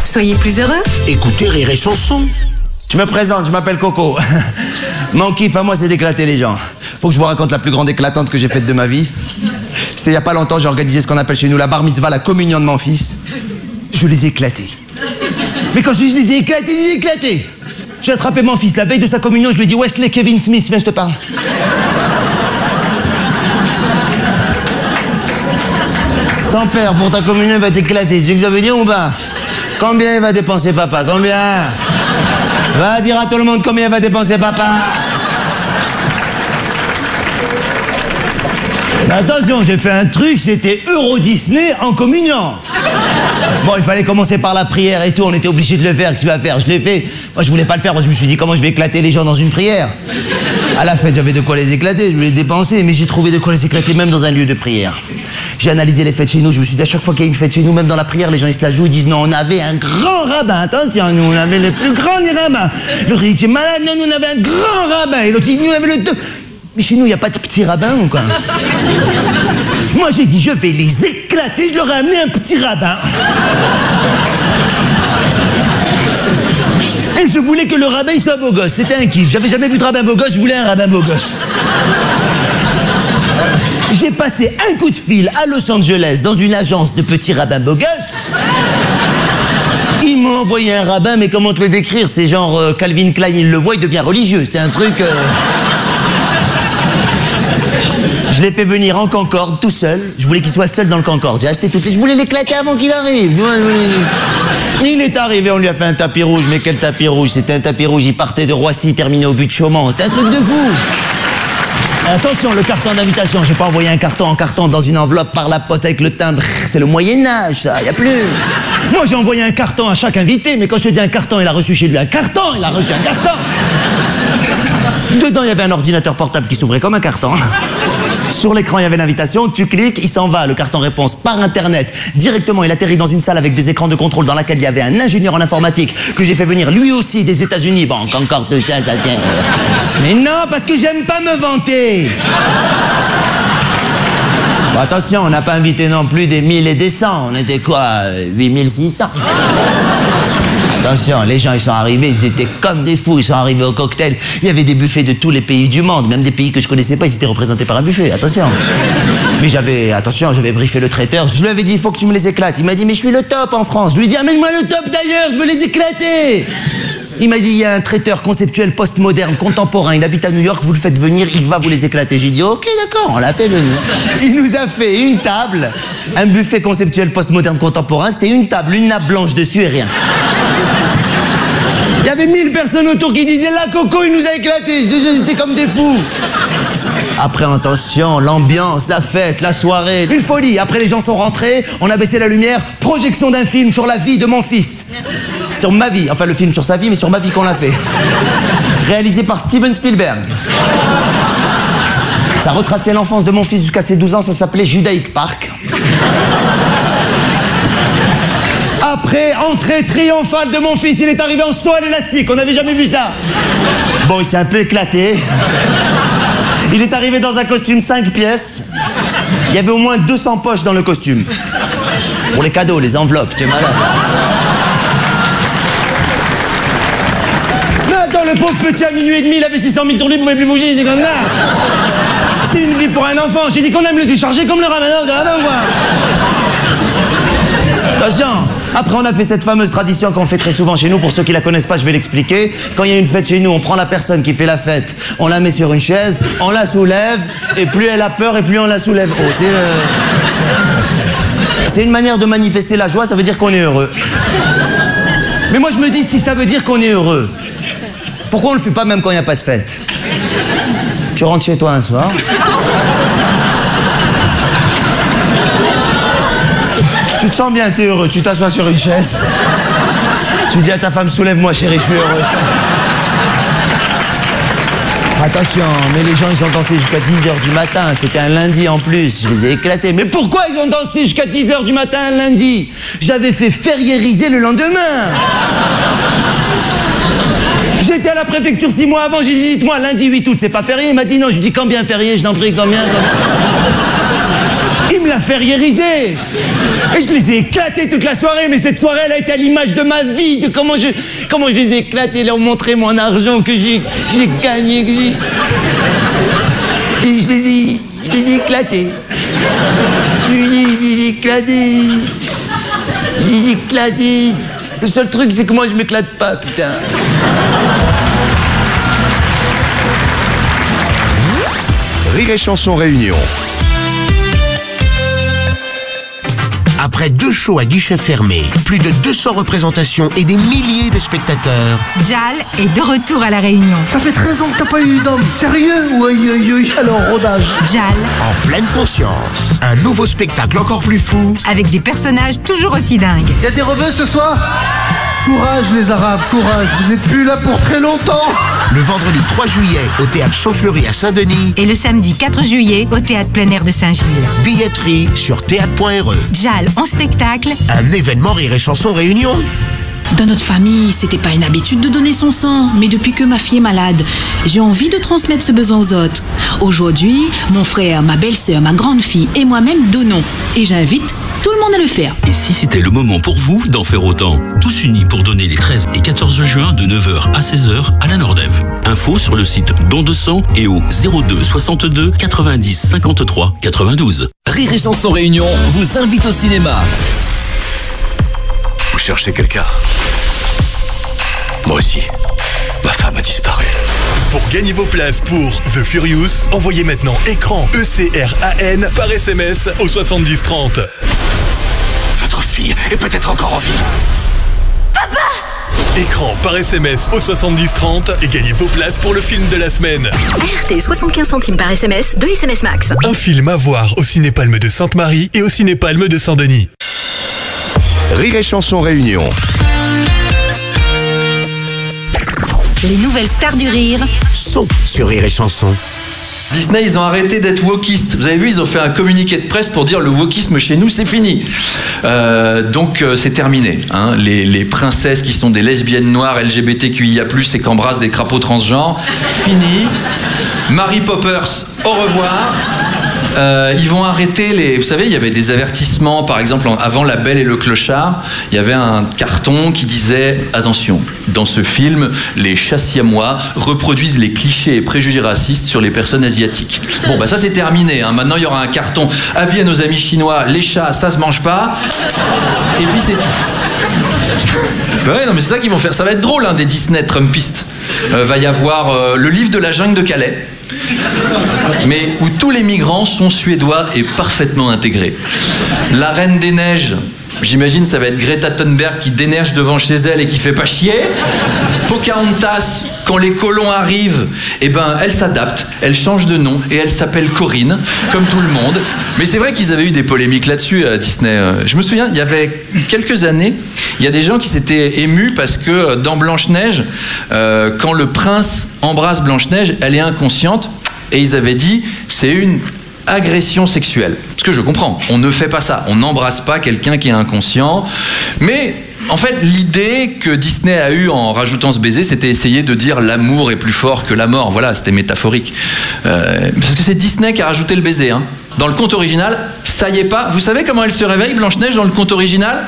Soyez plus heureux. Écoutez Rire et Chanson. Je me présente, je m'appelle Coco. Mon kiff à moi, c'est d'éclater les gens. Faut que je vous raconte la plus grande éclatante que j'ai faite de ma vie. C'était il y a pas longtemps, j'ai organisé ce qu'on appelle chez nous la bar mitzvah, la communion de mon fils. Je les ai éclatés. Mais quand je dis je les ai éclatés. J'ai attrapé mon fils la veille de sa communion, je lui ai dit Wesley Kevin Smith, viens, je te parle. Ton père, pour ta communion, il va t'éclater. Tu sais ce que ça veut dire ou pas? Combien il va dépenser papa? Combien? Va dire à tout le monde combien il va dépenser papa. Mais attention, j'ai fait un truc, c'était Euro Disney en communion. Bon, il fallait commencer par la prière et tout, on était obligé de le faire, qu'est-ce que tu vas faire? Je l'ai fait. Moi, je voulais pas le faire, moi, je me suis dit, comment je vais éclater les gens dans une prière? À la fête, j'avais de quoi les éclater, je voulais dépenser, mais j'ai trouvé de quoi les éclater même dans un lieu de prière. J'ai analysé les fêtes chez nous, je me suis dit, à chaque fois qu'il y a une fête chez nous, même dans la prière, les gens, ils se la jouent, ils disent, non, on avait un grand rabbin, attention, nous, on avait le plus grand des rabbins. Le riche est malade, non, nous, on avait un grand rabbin, et l'autre, nous, on avait le deux. Mais chez nous, il n'y a pas de petits rabbins ou quoi? Moi, j'ai dit, je vais les éclater, je leur ai amené un petit rabbin. Et je voulais que le rabbin il soit beau gosse, c'était un kiff. J'avais jamais vu de rabbin beau gosse, je voulais un rabbin beau gosse. J'ai passé un coup de fil à Los Angeles dans une agence de petits rabbins beau gosse. Ils m'ont envoyé un rabbin, mais comment te le décrire? C'est genre Calvin Klein, il le voit, il devient religieux. C'est un truc... Je l'ai fait venir en Concorde, tout seul. Je voulais qu'il soit seul dans le Concorde. J'ai acheté toutes les... Je voulais l'éclater avant qu'il arrive. Il est arrivé, on lui a fait un tapis rouge. Mais quel tapis rouge? C'était un tapis rouge, il partait de Roissy, terminé au but de Chaumont. C'était un truc de fou. Attention, le carton d'invitation. J'ai pas envoyé un carton en carton dans une enveloppe par la poste avec le timbre. C'est le Moyen-Âge, ça. Y a plus. Moi, j'ai envoyé un carton à chaque invité. Mais quand je te dis un carton, il a reçu chez lui un carton. Il a reçu un carton. Dedans, il y avait un ordinateur portable qui s'ouvrait comme un carton. Sur l'écran, il y avait l'invitation, tu cliques, il s'en va, le carton réponse par internet. Directement, il atterrit dans une salle avec des écrans de contrôle dans laquelle il y avait un ingénieur en informatique que j'ai fait venir lui aussi des États-Unis. Bon, encore tout ça, ça tient. Mais non, parce que j'aime pas me vanter. Bon, attention, on n'a pas invité non plus des 1000 et des 100. On était quoi, 8600. Attention, les gens, ils sont arrivés, ils étaient comme des fous, ils sont arrivés au cocktail. Il y avait des buffets de tous les pays du monde, même des pays que je connaissais pas, ils étaient représentés par un buffet, attention. Mais j'avais briefé le traiteur, je lui avais dit, il faut que tu me les éclates. Il m'a dit, mais je suis le top en France. Je lui ai dit, amène-moi le top d'ailleurs, je veux les éclater. Il m'a dit, il y a un traiteur conceptuel post-moderne, contemporain, il habite à New York, vous le faites venir, il va vous les éclater. J'ai dit, ok, d'accord, on l'a fait venir. Il nous a fait une table, un buffet conceptuel post-moderne contemporain, c'était une table, une nappe blanche dessus et rien. Il y avait 1000 personnes autour qui disaient, la Coco, il nous a éclatés. J'étais comme des fous. Après, attention, l'ambiance, la fête, la soirée, une folie. Après, les gens sont rentrés, on a baissé la lumière, projection d'un film sur la vie de mon fils. Sur ma vie, enfin le film sur sa vie, mais sur ma vie qu'on l'a fait. Réalisé par Steven Spielberg. Ça retraçait l'enfance de mon fils jusqu'à ses 12 ans, ça s'appelait Judaïque Park. Après, entrée triomphale de mon fils, il est arrivé en saut à l'élastique, on n'avait jamais vu ça. Bon, il s'est un peu éclaté. Il est arrivé dans un costume 5 pièces. Il y avait au moins 200 poches dans le costume. Pour les cadeaux, les enveloppes, tu es malade. Mais attends, le pauvre petit à minuit et demi, il avait 600 000 sur lui, il pouvait plus bouger, il était comme ça. C'est une vie pour un enfant, j'ai dit qu'on aime le décharger comme le ramadan de la quoi. Attention. Après, on a fait cette fameuse tradition qu'on fait très souvent chez nous. Pour ceux qui la connaissent pas, je vais l'expliquer. Quand il y a une fête chez nous, on prend la personne qui fait la fête, on la met sur une chaise, on la soulève, et plus elle a peur, et plus on la soulève haut. C'est une manière de manifester la joie, ça veut dire qu'on est heureux. Mais moi, je me dis, si ça veut dire qu'on est heureux, pourquoi on le fait pas même quand il n'y a pas de fête? Tu rentres chez toi un soir... Tu te sens bien, t'es heureux, tu t'assois sur une chaise. Tu dis à ta femme, soulève-moi chérie, je suis heureux. Attention, mais les gens, ils ont dansé jusqu'à 10h du matin. C'était un lundi en plus, je les ai éclatés. Mais pourquoi ils ont dansé jusqu'à 10h du matin un lundi? J'avais fait fériériser le lendemain. J'étais à la préfecture 6 mois avant, j'ai dit, dites-moi, lundi 8 août, c'est pas férié? Il m'a dit non, je lui ai dit, combien férié? Je t'en prie, combien? Il me l'a ferriérisé. Et je les ai éclatés toute la soirée, mais cette soirée, elle a été à l'image de ma vie, de comment je les ai éclatés, leur montrer mon argent que j'ai gagné, Et je les ai éclatés. Je les ai éclatés. Le seul truc, c'est que moi, je m'éclate pas, putain. Rire et Chanson Réunion. Après 2 shows à guichet fermé, plus de 200 représentations et des milliers de spectateurs, Jal est de retour à La Réunion. Ça fait 13 ans que t'as pas eu d'homme. Sérieux? Oui, alors rodage. Jal, en pleine conscience. Un nouveau spectacle encore plus fou. avec des personnages toujours aussi dingues. Y'a des rebeux ce soir? Courage les Arabes, courage. Vous n'êtes plus là pour très longtemps. Le vendredi 3 juillet au théâtre Champfleury à Saint-Denis. Et le samedi 4 juillet au théâtre plein air de Saint-Gilles. Billetterie sur théâtre.re. Jal en spectacle. Un événement Rire et Chanson Réunion. Dans notre famille, c'était pas une habitude de donner son sang, mais depuis que ma fille est malade, j'ai envie de transmettre ce besoin aux autres. Aujourd'hui, mon frère, ma belle-sœur, ma grande-fille et moi-même donnons. Et j'invite tout le monde à le faire. Et si c'était le moment pour vous d'en faire autant? Tous unis pour donner les 13 et 14 juin de 9h à 16h à la Nordève. Info sur le site Don de sang et au 02 62 90 53 92. Rire et Chanson Réunion vous invite au cinéma. Vous cherchez quelqu'un? Moi aussi. Ma femme a disparu. Pour gagner vos places pour The Furious, envoyez maintenant écran ECRAN par SMS au 70 30. Votre fille est peut-être encore en vie. Écran par SMS au 70 30 et gagnez vos places pour le film de la semaine. RT 75 centimes par SMS, 2 SMS max. Un film à voir au Cinépalme de Sainte-Marie et au Cinépalme de Saint-Denis. Rire et Chanson Réunion. Les nouvelles stars du rire. Sont sur Rire et Chanson. Disney, ils ont arrêté d'être wokistes. Vous avez vu, ils ont fait un communiqué de presse pour dire le wokisme chez nous, c'est fini. Donc c'est terminé. Hein. Les princesses qui sont des lesbiennes noires LGBTQIA+, et qu'embrassent des crapauds transgenres, fini. Mary Poppers, au revoir. Ils vont arrêter Vous savez, il y avait des avertissements, par exemple, avant La Belle et le Clochard, il y avait un carton qui disait « Attention, dans ce film, les chats siamois reproduisent les clichés et préjugés racistes sur les personnes asiatiques. » Bon, bah ça c'est terminé. Hein. Maintenant, il y aura un carton « Avis à nos amis chinois, les chats, ça se mange pas. » Et puis c'est tout. Ben ouais, non, mais c'est ça qu'ils vont faire. Ça va être drôle, hein, des Disney Trumpistes. Va y avoir le livre de la jungle de Calais. Mais où tous les migrants sont suédois et parfaitement intégrés. La Reine des Neiges, j'imagine ça va être Greta Thunberg qui déneige devant chez elle et qui fait pas chier. Pocahontas, quand les colons arrivent, eh ben, elle s'adapte, elle change de nom et elle s'appelle Corinne, comme tout le monde. Mais c'est vrai qu'ils avaient eu des polémiques là-dessus à Disney. Je me souviens, il y avait quelques années, il y a des gens qui s'étaient émus parce que dans Blanche-Neige, quand le prince embrasse Blanche-Neige, elle est inconsciente et ils avaient dit c'est une agression sexuelle. Ce que je comprends, on ne fait pas ça, on n'embrasse pas quelqu'un qui est inconscient, mais en fait l'idée que Disney a eue en rajoutant ce baiser, c'était essayer de dire l'amour est plus fort que la mort, voilà, c'était métaphorique. Parce que c'est Disney qui a rajouté le baiser, hein. Dans le conte original, ça y est pas. Vous savez comment elle se réveille, Blanche-Neige, dans le conte original?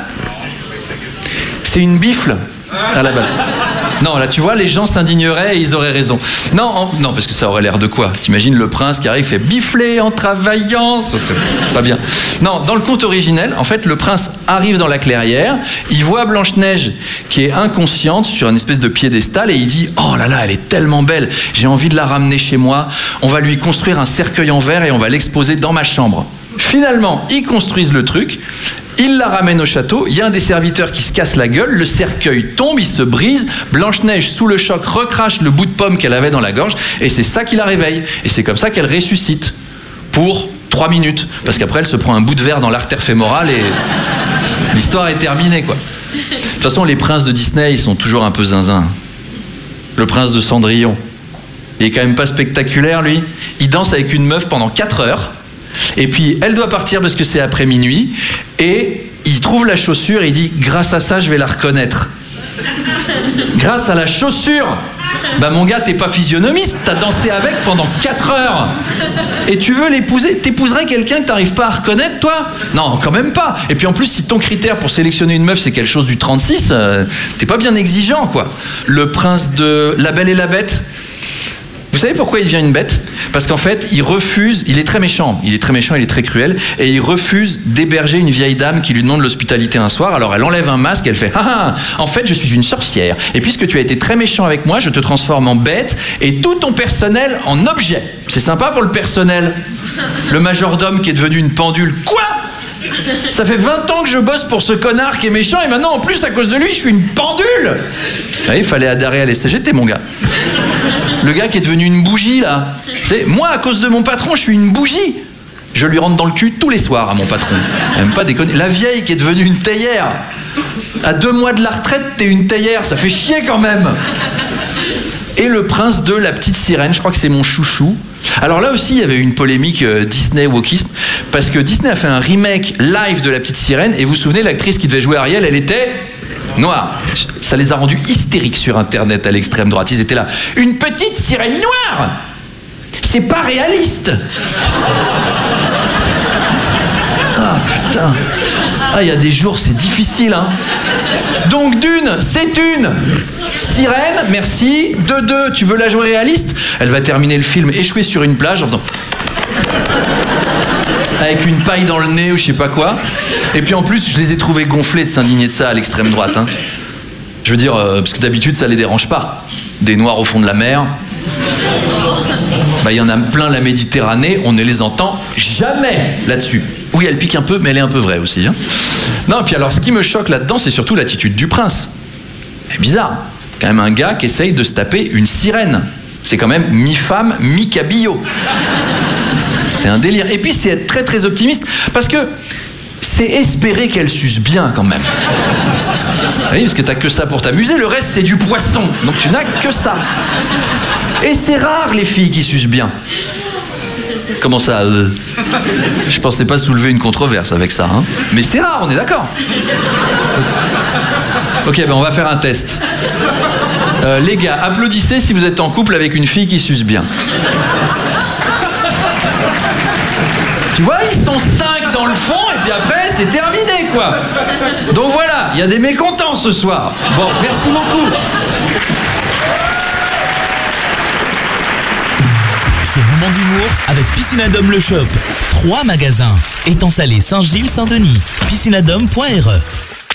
C'est une bifle à la balle. Non, là, tu vois, les gens s'indigneraient et ils auraient raison. Non, non, parce que ça aurait l'air de quoi? T'imagines le prince qui arrive, fait bifler en travaillant? Ça serait pas bien. Non, dans le conte originel, en fait, le prince arrive dans la clairière, il voit Blanche-Neige qui est inconsciente sur une espèce de piédestal et il dit « Oh là là, elle est tellement belle, j'ai envie de la ramener chez moi, on va lui construire un cercueil en verre et on va l'exposer dans ma chambre. » Finalement, ils construisent le truc. Il la ramène au château, il y a un des serviteurs qui se casse la gueule, le cercueil tombe, il se brise, Blanche-Neige, sous le choc, recrache le bout de pomme qu'elle avait dans la gorge, et c'est ça qui la réveille. Et c'est comme ça qu'elle ressuscite, pour 3 minutes. Parce qu'après, elle se prend un bout de verre dans l'artère fémorale, et l'histoire est terminée, quoi. De toute façon, les princes de Disney, ils sont toujours un peu zinzin. Le prince de Cendrillon, il est quand même pas spectaculaire, lui. Il danse avec une meuf pendant 4 heures, et puis elle doit partir parce que c'est après minuit, et il trouve la chaussure et il dit « Grâce à ça, je vais la reconnaître. » Grâce à la chaussure. Bah mon gars, t'es pas physionomiste, t'as dansé avec pendant 4 heures. Et tu veux l'épouser? T'épouserais quelqu'un que t'arrives pas à reconnaître, toi? Non, quand même pas. Et puis en plus, si ton critère pour sélectionner une meuf, c'est quelque chose du 36, t'es pas bien exigeant, quoi. Le prince de La Belle et la Bête. Vous savez pourquoi il devient une bête? Parce qu'en fait, il refuse, il est très méchant, il est très cruel, et il refuse d'héberger une vieille dame qui lui demande l'hospitalité un soir. Alors elle enlève un masque, elle fait « Ah, en fait, je suis une sorcière, et puisque tu as été très méchant avec moi, je te transforme en bête, et tout ton personnel en objet. » C'est sympa pour le personnel. Le majordome qui est devenu une pendule. Quoi? Ça fait 20 ans que je bosse pour ce connard qui est méchant, et maintenant, en plus, à cause de lui, je suis une pendule. Ah, il fallait adhérer à l'SCGT, mon gars. Le gars qui est devenu une bougie, là. C'est moi, à cause de mon patron, je suis une bougie. Je lui rentre dans le cul tous les soirs à mon patron. Même pas déconner. La vieille qui est devenue une théière. À 2 mois de la retraite, t'es une théière. Ça fait chier quand même. Et le prince de La Petite Sirène, je crois que c'est mon chouchou. Alors là aussi, il y avait une polémique Disney-wokisme, parce que Disney a fait un remake live de La Petite Sirène, et vous vous souvenez, l'actrice qui devait jouer Ariel, elle était noire. Ça les a rendus hystériques sur Internet à l'extrême droite. Ils étaient là. Une petite sirène noire, c'est pas réaliste. Ah putain. Ah, il y a des jours, c'est difficile, hein. Donc d'une, c'est une sirène, merci. De deux, tu veux la jouer réaliste? Elle va terminer le film échouée sur une plage en faisant... avec une paille dans le nez ou je sais pas quoi. Et puis en plus, je les ai trouvés gonflés de s'indigner de ça à l'extrême droite, hein. Je veux dire, parce que d'habitude, ça les dérange pas. Des noirs au fond de la mer. Bah, il y en a plein la Méditerranée, on ne les entend jamais là-dessus. Oui, elle pique un peu, mais elle est un peu vraie aussi, hein. Non, puis alors, ce qui me choque là-dedans, c'est surtout l'attitude du prince. C'est bizarre. Quand même un gars qui essaye de se taper une sirène. C'est quand même mi-femme, mi-cabillaud. C'est un délire. Et puis, c'est être très, très optimiste, parce que c'est espérer qu'elle suce bien, quand même. Oui, parce que t'as que ça pour t'amuser, le reste, c'est du poisson. Donc, tu n'as que ça. Et c'est rare, les filles qui sucent bien. Comment ça Je pensais pas soulever une controverse avec ça, hein. Mais c'est rare, on est d'accord. Ok, ben on va faire un test. Les gars, applaudissez si vous êtes en couple avec une fille qui suce bien. Tu vois, ils sont 5 dans le fond, et puis après, c'est terminé, quoi. Donc voilà, il y a des mécontents ce soir. Bon, merci beaucoup. Ce moment d'humour avec Piscinadome le Shop. 3 magasins. Étang Salé, Saint-Gilles, Saint-Denis. Piscinadome.re